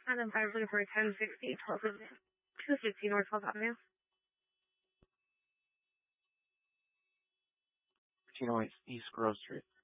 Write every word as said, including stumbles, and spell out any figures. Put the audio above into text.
And then I was looking for a ten sixty, two sixty North twelfth Avenue. fifteen oh eight East Grove Street.